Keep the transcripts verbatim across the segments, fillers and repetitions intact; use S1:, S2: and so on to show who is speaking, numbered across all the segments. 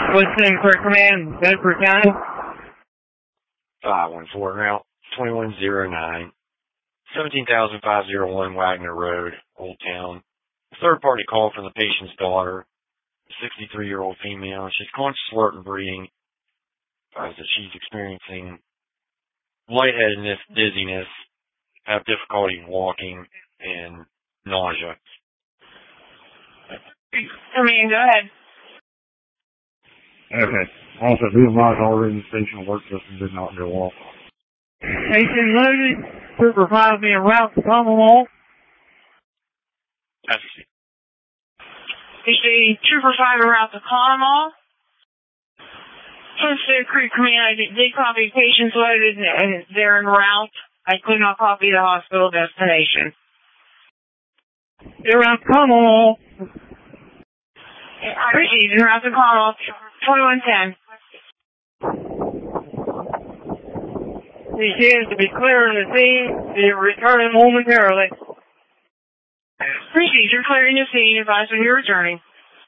S1: What's in for command? Bedford County?
S2: five one four now. twenty-one oh nine. seventeen thousand five oh one Wagner Road, Old Town. Third party call from the patient's daughter, sixty-three-year-old female. She's conscious, alert, and breathing. Advised that she's experiencing lightheadedness, dizziness, have difficulty walking, and nausea.
S1: Come in, go ahead.
S3: Okay. Also, who advised all organizational work system did not go off?
S1: Patient loaded. Trooper five being route to Commonwealth.
S2: That's
S1: Is the Trooper five en route to Commonwealth? Sunset Creek Command, I did copy patients loaded and they're en route. I could not copy the hospital destination. They're around Commonwealth. I received en route to Commonwealth, twenty-one ten. He seems to be clearing the scene. They're returning momentarily. Procedure clearing the scene. Advise when you're returning.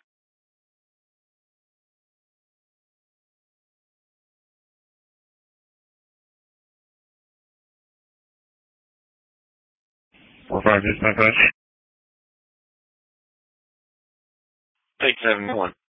S3: Four five dispatch.
S2: Take seven one.